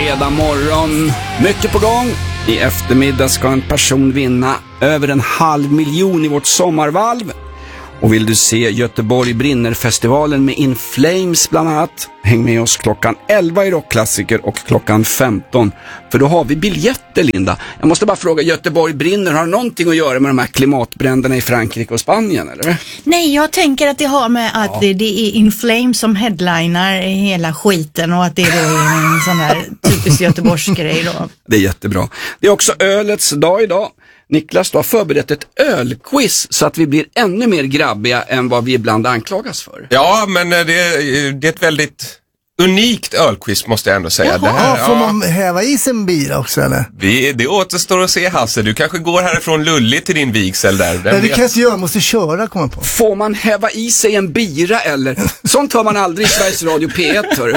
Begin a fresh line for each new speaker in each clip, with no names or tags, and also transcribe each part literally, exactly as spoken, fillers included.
fredag morgon. Mycket på gång. I eftermiddag ska en person vinna över en halv miljon i vårt sommarvalv. Och vill du se Göteborg brinner-festivalen med In Flames bland annat, häng med oss klockan elva i Rockklassiker och klockan femton. För då har vi biljetter, Linda. Jag måste bara fråga, Göteborg brinner, har någonting att göra med de här klimatbränderna i Frankrike och Spanien, eller?
Nej, jag tänker att det har med att ja. det, det är In Flames som headlinar hela skiten och att det då är en sån här typisk Göteborgsgrej då.
Det är jättebra. Det är också ölets dag idag. Niklas har förberett ett ölquiz så att vi blir ännu mer grabbiga än vad vi ibland anklagas för.
Ja, men det är, det är ett väldigt unikt ölquiz måste jag ändå säga.
Jaha,
det här,
får
ja,
man häva i sig en bira också eller?
Vi, det återstår att se, Hasse. Du kanske går härifrån lullig till din vigsel där.
Nej, det kanske jag måste köra, komma på.
Får man häva i sig en bira eller? Sånt hör man aldrig i Sveriges Radio P ett, hör du.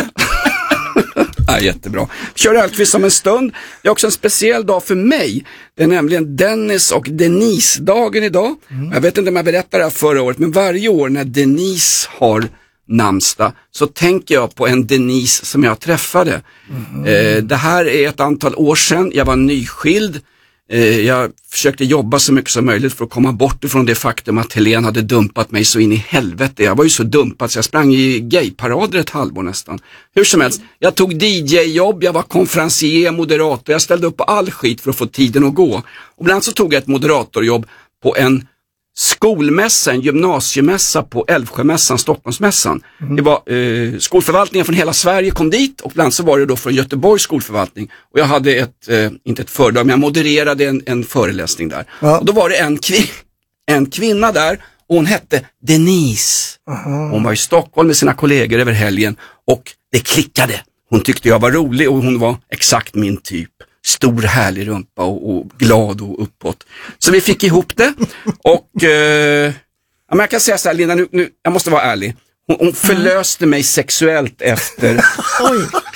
Ja, jättebra. Kör ölquiz om en stund. Det är också en speciell dag för mig. Det är nämligen Dennis och Denise-dagen idag. Mm. Jag vet inte om jag berättade det här förra året, men varje år när Denise har namnsdag så tänker jag på en Denise som jag träffade. Mm. Eh, det här är ett antal år sedan. Jag var nyskild. Eh, jag försökte jobba så mycket som möjligt för att komma bort ifrån det faktum att Helene hade dumpat mig så in i helvete. Jag var ju så dumpad så jag sprang i gayparader ett halvår nästan. Hur som helst, jag tog D J-jobb, jag var konferencier, moderator. Jag ställde upp på all skit för att få tiden att gå. Och bland annat så tog jag ett moderatorjobb på en skolmässa, en gymnasiemässa på Älvsjömässan, Stockholmsmässan. Mm. Det var eh, skolförvaltningen från hela Sverige kom dit och bland annat så var det då från Göteborgs skolförvaltning. Och jag hade ett, eh, inte ett föredrag, men jag modererade en, en föreläsning där. Ja. Och då var det en, kvin- en kvinna där och hon hette Denise. Uh-huh. Hon var i Stockholm med sina kollegor över helgen och det klickade. Hon tyckte jag var rolig och hon var exakt min typ. Stor härlig rumpa och, och glad och uppåt. Så vi fick ihop det. Och eh, ja, men jag kan säga så här, Linda, nu, nu, jag måste vara ärlig. Hon, hon förlöste mig sexuellt efter... Oj.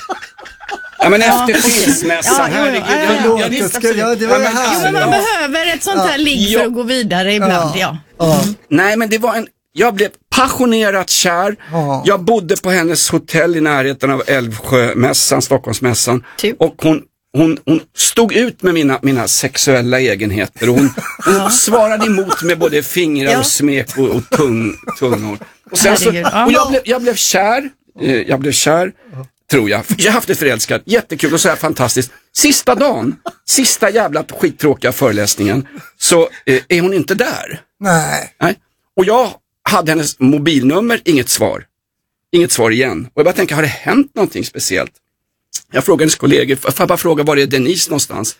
Ja, men efter skilsmässan,
ja,
herregud.
Ja, ja, ja,
ja, ska, ja, det var ja, men,
jo, men man behöver ett sånt här ligg för att gå vidare ibland, ja.
ja.
Mm.
Nej, men det var en... Jag blev passionerat kär. Ja. Jag bodde på hennes hotell i närheten av Älvsjömässan, Stockholmsmässan. Typ. Och hon... Hon, hon stod ut med mina, mina sexuella egenheter och hon, hon ja. svarade emot med både fingrar ja. och smek och, och tung, tungor. Och, sen så, och jag, blev, jag blev kär, eh, jag blev kär, tror jag. Jag har haft ett förälskat, jättekul och så här fantastiskt. Sista dagen, sista jävla skittråkiga föreläsningen, så eh, är hon inte där.
Nej.
Nej. Och jag hade hennes mobilnummer, inget svar. Inget svar igen. Och jag bara tänker, har det hänt någonting speciellt? Jag frågade hennes kollegor, får jag bara fråga var är Denise någonstans?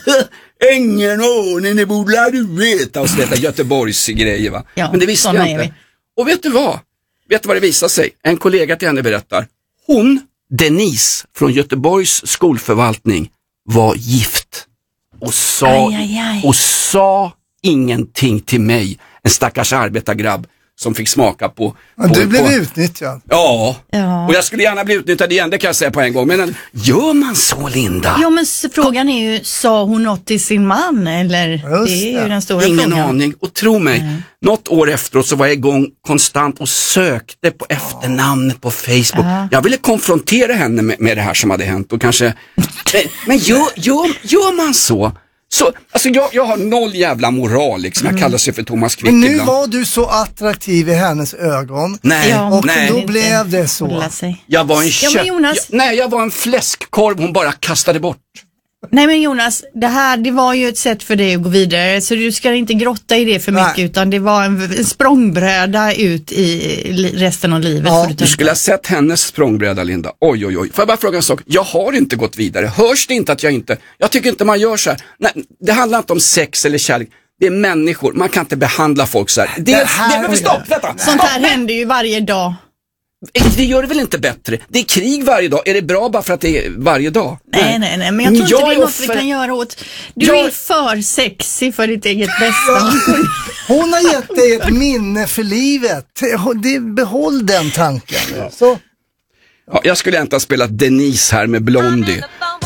Ingen aning, det borde du veta. Och så detta Göteborgs grejer, va?
Ja,
men det visste jag inte. Och vet du vad? Vet du vad det visar sig? En kollega till henne berättar. Hon, Denise, från Göteborgs skolförvaltning, var gift. Och sa, aj, aj, aj. Och sa ingenting till mig. En stackars arbetargrabb som fick smaka på...
Ja,
på
du blev
på,
utnyttjad.
Ja.
ja,
och jag skulle gärna bli utnyttjad igen, det kan jag säga på en gång. Men gör man så, Linda?
Ja, men frågan är ju, sa hon något till sin man? Eller
Just
det är ju
det.
den stora
Ingen
frågan.
aning. Och tro mig,
Nej.
något år efteråt så var jag igång konstant och sökte på efternamnet på Facebook. Ja. Jag ville konfrontera henne med, med det här som hade hänt. Och kanske... men gör, gör, gör man så? Så, alltså jag, jag har noll jävla moral liksom. Jag kallar sig för Thomas Quick
Men nu
ibland.
var du så attraktiv i hennes ögon.
Nej,
ja,
och
nej.
då blev det så.
Jag var en kött...
ja, men Jonas...
jag, nej, jag var en fläskkorv hon bara kastade bort.
Nej men Jonas, det här det var ju ett sätt för dig att gå vidare, så du ska inte grotta i det för mycket. Nej. Utan det var en, en språngbräda ut i li, resten av livet.
Ja.
Du,
du skulle ha sett hennes språngbräda, Linda. Oj, oj, oj. Får jag bara fråga en sak? Jag har inte gått vidare. Hörs det inte att jag inte... Jag tycker inte man gör så här. Nej, det handlar inte om sex eller kärlek. Det är människor. Man kan inte behandla folk så här. Det, det här det, men stopp, vänta.
Sånt här händer ju varje dag.
Det gör det väl inte bättre? Det är krig varje dag. Är det bra bara för att det är varje dag?
Nej, nej, nej. Men jag tror
jag
inte det är något
för...
vi kan göra åt. Du
jag...
är för sexy för ditt eget bästa.
Hon har gett dig ett minne för livet. Det, behåll den tanken. Så.
Ja, jag skulle inte ha spelat Denise här med Blondie.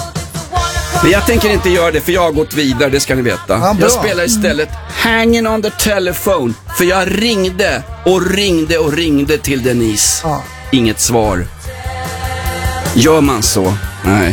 Men jag tänker inte göra det, för jag har gått vidare, det ska ni veta.
Ja,
jag spelar istället Hanging on the Telephone. För jag ringde och ringde och ringde till Denise. Ja. Inget svar. Gör man så? Nej.